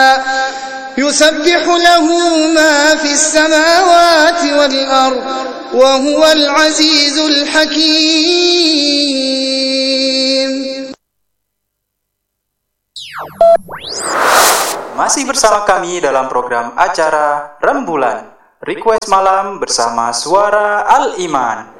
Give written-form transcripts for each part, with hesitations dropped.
يسبح له ما في السماوات والأرض وهو العزيز الحكيم. Masih bersama kami dalam program acara Rembulan Request Malam bersama Suara Al-Iman.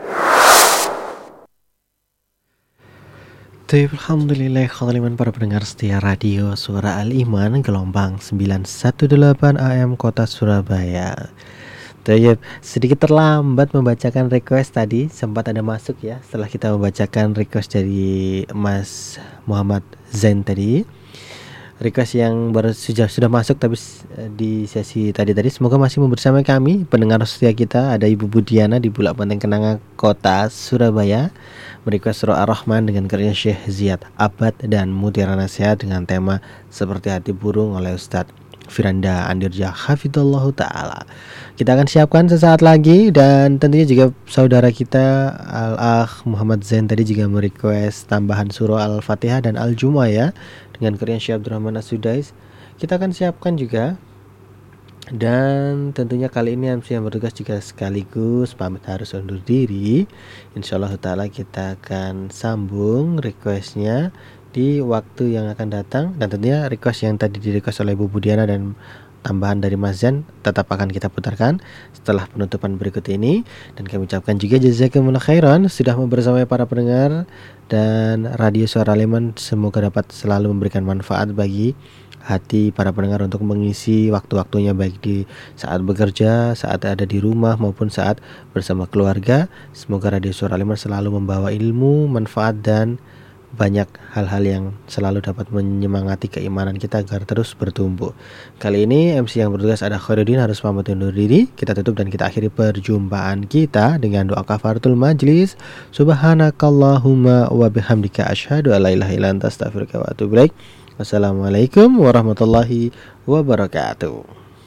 Alhamdulillah khaliman para pendengar setia radio Suara Al-Iman gelombang 918 AM Kota Surabaya. Sedikit terlambat membacakan request tadi, sempat ada masuk ya setelah kita membacakan request dari Mas Muhammad Zain tadi. Request yang baru sudah masuk tapi di sesi tadi semoga masih bersama kami pendengar setia kita. Ada Ibu Budiana di Bulak Banteng Kenanga Kota Surabaya merequest surah Ar-Rahman dengan karya Syekh Ziyad Abad dan Mutiara Nasihat dengan tema Seperti Hati Burung oleh Ustadz Firanda Andirja Hafidhullah Ta'ala. Kita akan siapkan sesaat lagi, dan tentunya juga saudara kita Al-Akh Muhammad Zain tadi juga merequest tambahan surah Al-Fatihah dan Al-Jumu'ah ya dengan karya Syekh Abdurrahman As-Sudais. Kita akan siapkan juga. Dan tentunya kali ini MC yang bertugas juga sekaligus pamit harus undur diri. Insyaallah ta'ala kita akan sambung requestnya di waktu yang akan datang. Dan tentunya request yang tadi di-request oleh Ibu Budiana dan tambahan dari Mas Zain tetap akan kita putarkan setelah penutupan berikut ini. Dan kami ucapkan juga jazakumullah khairan sudah membersamai para pendengar dan Radio Suara Al-Iman. Semoga dapat selalu memberikan manfaat bagi hati para pendengar untuk mengisi waktu-waktunya baik di saat bekerja, saat ada di rumah maupun saat bersama keluarga. Semoga Radio Suara Al-Iman selalu membawa ilmu, manfaat dan banyak hal-hal yang selalu dapat menyemangati keimanan kita agar terus bertumbuh. Kali ini MC yang bertugas ada Khairuddin harus pamit undur diri. Kita tutup dan kita akhiri perjumpaan kita dengan doa kafaratul majlis. Subhanakallahumma wa bihamdika asyhadu an la ilaha illa anta astaghfiruka wa atubu ilaik. Wassalamualaikum warahmatullahi wabarakatuh.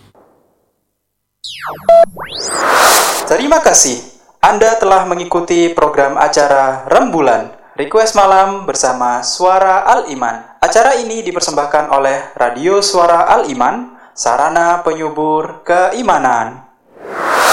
Terima kasih Anda telah mengikuti program acara Rembulan Request Malam bersama Suara Al-Iman. Acara ini dipersembahkan oleh Radio Suara Al-Iman, sarana penyubur keimanan.